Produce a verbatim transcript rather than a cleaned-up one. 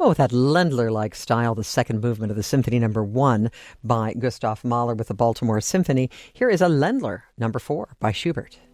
Well, with that Ländler-like style, the second movement of the Symphony Number One by Gustav Mahler with the Baltimore Symphony, here is a Ländler Number Four by Schubert.